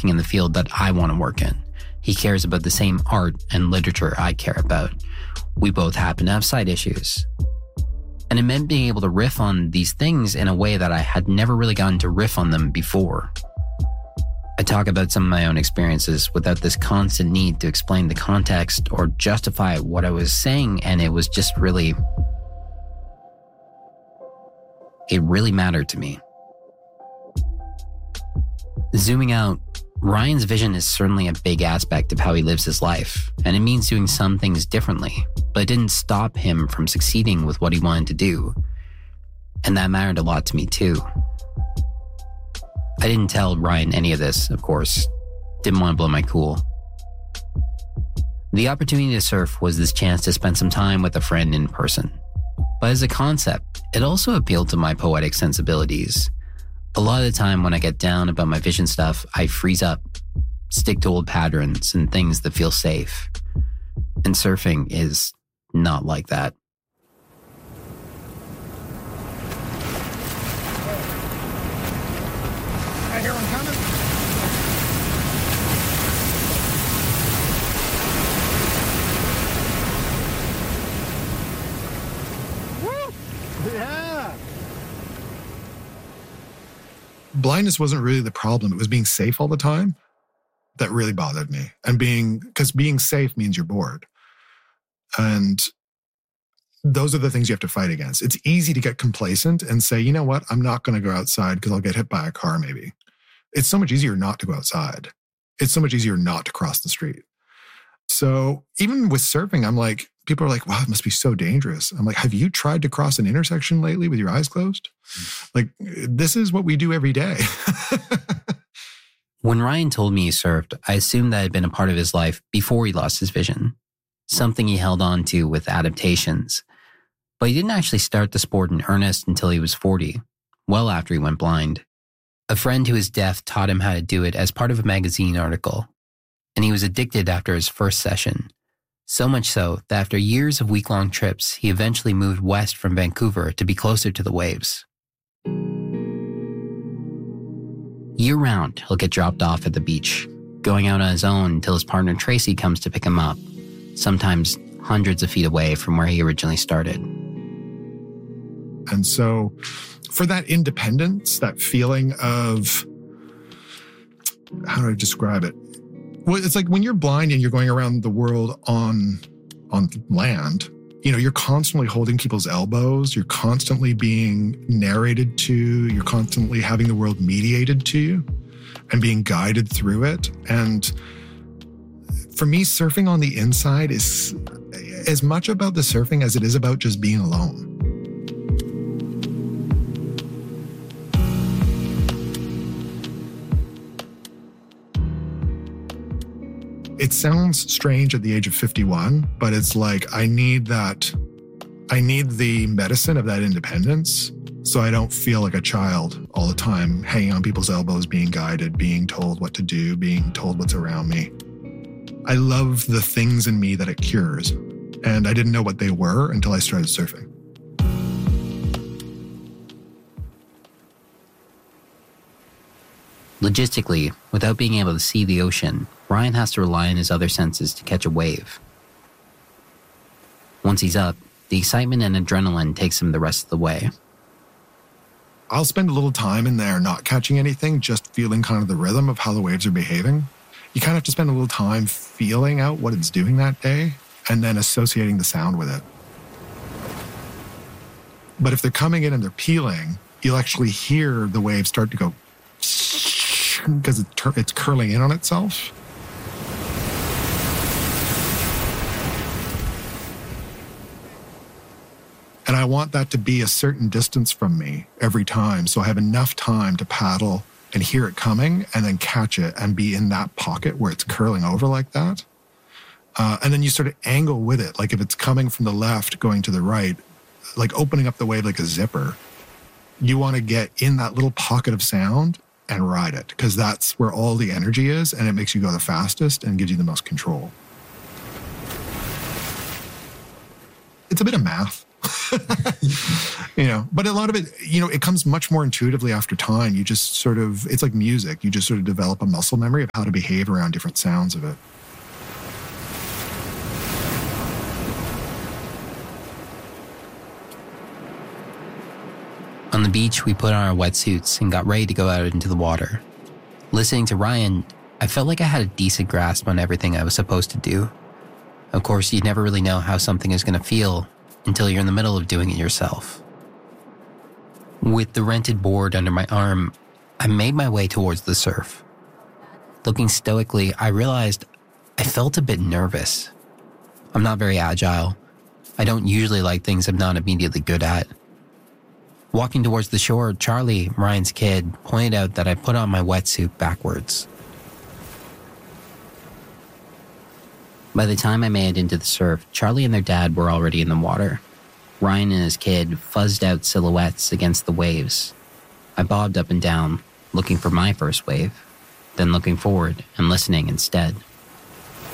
working in the field that I want to work in. He cares about the same art and literature I care about. We both happen to have side issues. And it meant being able to riff on these things in a way that I had never really gotten to riff on them before. I talk about some of my own experiences without this constant need to explain the context or justify what I was saying, and it was just really... It really mattered to me. Zooming out, Ryan's vision is certainly a big aspect of how he lives his life, and it means doing some things differently, but it didn't stop him from succeeding with what he wanted to do. And that mattered a lot to me too. I didn't tell Ryan any of this, of course. Didn't want to blow my cool. The opportunity to surf was this chance to spend some time with a friend in person. But as a concept, it also appealed to my poetic sensibilities. A lot of the time when I get down about my vision stuff, I freeze up, stick to old patterns and things that feel safe. And surfing is not like that. I hear one coming. Woo! Yeah! Blindness wasn't really the problem. It was being safe all the time that really bothered me. And because being safe means you're bored. And those are the things you have to fight against. It's easy to get complacent and say, you know what, I'm not going to go outside because I'll get hit by a car maybe. It's so much easier not to go outside. It's so much easier not to cross the street. So even with surfing, I'm like, people are like, wow, it must be so dangerous. I'm like, have you tried to cross an intersection lately with your eyes closed? Like, this is what we do every day. When Ryan told me he surfed, I assumed that had been a part of his life before he lost his vision, something he held on to with adaptations. But he didn't actually start the sport in earnest until he was 40, well after he went blind. A friend who is deaf taught him how to do it as part of a magazine article, and he was addicted after his first session. So much so that after years of week-long trips, he eventually moved west from Vancouver to be closer to the waves. Year-round, he'll get dropped off at the beach, going out on his own until his partner Tracy comes to pick him up, sometimes hundreds of feet away from where he originally started. And so for that independence, that feeling of, how do I describe it? Well, it's like when you're blind and you're going around the world on land, you know, you're constantly holding people's elbows. You're constantly being narrated to. You're constantly having the world mediated to you and being guided through it. And for me, surfing on the inside is as much about the surfing as it is about just being alone. It sounds strange at the age of 51, but it's like I need the medicine of that independence so I don't feel like a child all the time, hanging on people's elbows, being guided, being told what to do, being told what's around me. I love the things in me that it cures, and I didn't know what they were until I started surfing. Logistically, without being able to see the ocean, Ryan has to rely on his other senses to catch a wave. Once he's up, the excitement and adrenaline takes him the rest of the way. I'll spend a little time in there not catching anything, just feeling kind of the rhythm of how the waves are behaving. You kind of have to spend a little time feeling out what it's doing that day and then associating the sound with it. But if they're coming in and they're peeling, you'll actually hear the wave start to go because it's curling in on itself. And I want that to be a certain distance from me every time, so I have enough time to paddle and hear it coming and then catch it and be in that pocket where it's curling over like that. And then you sort of angle with it, like if it's coming from the left going to the right, like opening up the wave like a zipper. You want to get in that little pocket of sound and ride it, because that's where all the energy is, and it makes you go the fastest and gives you the most control. It's a bit of math. But a lot of it, it comes much more intuitively after time. You just sort of, it's like music. You just sort of develop a muscle memory of how to behave around different sounds of it. On the beach, we put on our wetsuits and got ready to go out into the water. Listening to Ryan, I felt like I had a decent grasp on everything I was supposed to do. Of course, you never really know how something is going to feel until you're in the middle of doing it yourself. With the rented board under my arm, I made my way towards the surf. Looking stoically, I realized I felt a bit nervous. I'm not very agile. I don't usually like things I'm not immediately good at. Walking towards the shore, Charlie, Ryan's kid, pointed out that I put on my wetsuit backwards. By the time I made it into the surf, Charlie and their dad were already in the water. Ryan and his kid fuzzed out silhouettes against the waves. I bobbed up and down, looking for my first wave, then looking forward and listening instead.